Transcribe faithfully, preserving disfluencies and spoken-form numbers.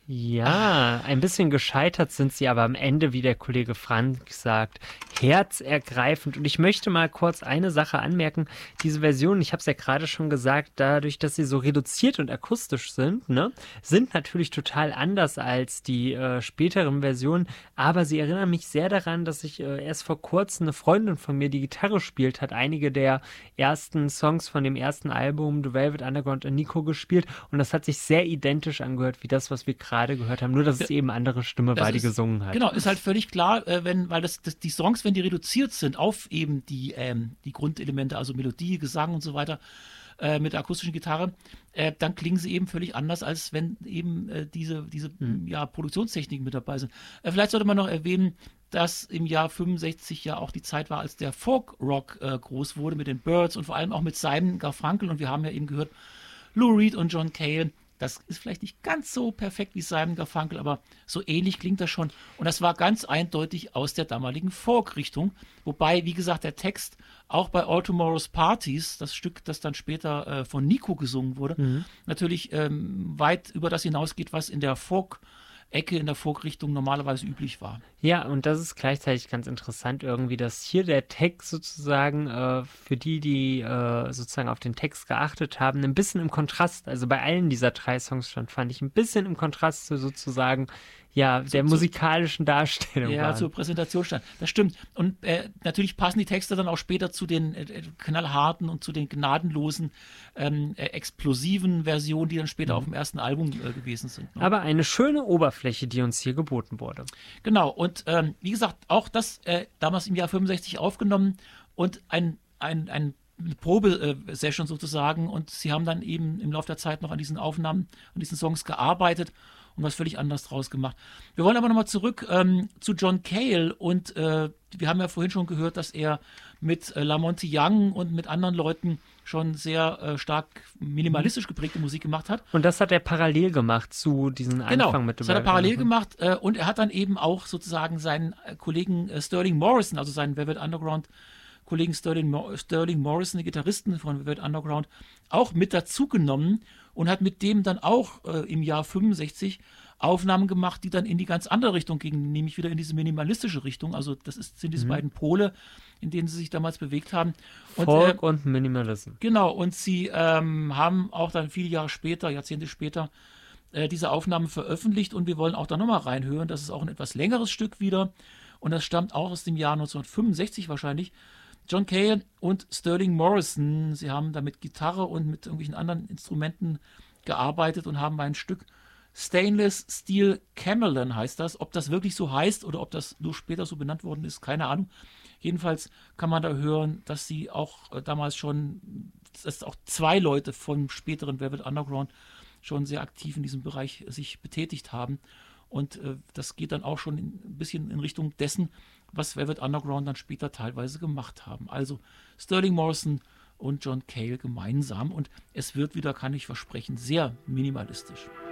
Ja, ein bisschen gescheitert sind sie, aber am Ende, wie der Kollege Frank sagt, herzergreifend. Und ich möchte mal kurz eine Sache anmerken. Diese Versionen, ich habe es ja gerade schon gesagt, dadurch, dass sie so reduziert und akustisch sind, ne, sind natürlich total anders als die äh, späteren Versionen. Aber sie erinnern mich sehr daran, dass ich äh, erst vor kurzem eine Freundin von mir, die Gitarre spielt, hat einige der ersten Songs von dem ersten Album The Velvet Underground und Nico gespielt. Und das hat sich sehr identisch angehört, wie das, was wir gerade gerade gehört haben, nur dass es eben andere Stimme Das war, die ist, gesungen hat. Genau, ist halt völlig klar, äh, wenn, weil das, das, die Songs, wenn die reduziert sind auf eben die, ähm, die Grundelemente, also Melodie, Gesang und so weiter, äh, mit der akustischen Gitarre, äh, dann klingen sie eben völlig anders, als wenn eben äh, diese, diese hm. ja, Produktionstechniken mit dabei sind. Äh, vielleicht sollte man noch erwähnen, dass im Jahr fünfundsechzig ja auch die Zeit war, als der Folk-Rock äh, groß wurde mit den Byrds und vor allem auch mit Simon Garfunkel, und wir haben ja eben gehört, Lou Reed und John Cale. Das ist vielleicht nicht ganz so perfekt wie Simon Garfunkel, aber so ähnlich klingt das schon. Und das war ganz eindeutig aus der damaligen Folk-Richtung. Wobei, wie gesagt, der Text auch bei All Tomorrow's Parties, das Stück, das dann später äh, von Nico gesungen wurde, mhm. natürlich ähm, weit über das hinausgeht, was in der Folk- Ecke in der Folk-Richtung normalerweise üblich war. Ja, und das ist gleichzeitig ganz interessant irgendwie, dass hier der Text sozusagen äh, für die, die äh, sozusagen auf den Text geachtet haben, ein bisschen im Kontrast, also bei allen dieser drei Songs stand, fand ich ein bisschen im Kontrast zu sozusagen ja, der zu, musikalischen Darstellung. Ja, waren. Zur Präsentation stand. Das stimmt. Und äh, natürlich passen die Texte dann auch später zu den äh, knallharten und zu den gnadenlosen, ähm, äh, explosiven Versionen, die dann später mhm. auf dem ersten Album äh, gewesen sind. Ne? Aber eine schöne Oberfläche, die uns hier geboten wurde. Genau. Und ähm, wie gesagt, auch das äh, damals im Jahr fünfundsechzig aufgenommen und ein, ein, ein eine Probe-Session sozusagen, und sie haben dann eben im Laufe der Zeit noch an diesen Aufnahmen, an diesen Songs gearbeitet und was völlig anderes draus gemacht. Wir wollen aber nochmal zurück ähm, zu John Cale, und äh, wir haben ja vorhin schon gehört, dass er mit äh, La Monte Young und mit anderen Leuten schon sehr äh, stark minimalistisch geprägte Musik gemacht hat. Und das hat er parallel gemacht zu diesem genau, Anfang mit das hat er parallel gemacht äh, und er hat dann eben auch sozusagen seinen äh, Kollegen äh, Sterling Morrison, also seinen Velvet Underground Kollegen Sterling, Mo- Sterling Morrison, die Gitarristen von Velvet Underground, auch mit dazu genommen und hat mit dem dann auch äh, im Jahr fünfundsechzig Aufnahmen gemacht, die dann in die ganz andere Richtung gingen, nämlich wieder in diese minimalistische Richtung. Also das ist, sind diese mhm. beiden Pole, in denen sie sich damals bewegt haben. Und, Folk äh, und Minimalism. Genau, und sie ähm, haben auch dann viele Jahre später, Jahrzehnte später, äh, diese Aufnahmen veröffentlicht, und wir wollen auch da nochmal reinhören. Das ist auch ein etwas längeres Stück wieder, und das stammt auch aus dem Jahr neunzehnhundertfünfundsechzig wahrscheinlich. John Cale und Sterling Morrison, sie haben da mit Gitarre und mit irgendwelchen anderen Instrumenten gearbeitet und haben ein Stück Stainless Steel Camelon heißt das. Ob das wirklich so heißt oder ob das nur später so benannt worden ist, keine Ahnung. Jedenfalls kann man da hören, dass sie auch äh, damals schon, dass auch zwei Leute vom späteren Velvet Underground schon sehr aktiv in diesem Bereich sich betätigt haben. Und äh, das geht dann auch schon in, ein bisschen in Richtung dessen, was Velvet Underground dann später teilweise gemacht haben. Also Sterling Morrison und John Cale gemeinsam. Und es wird wieder, kann ich versprechen, sehr minimalistisch.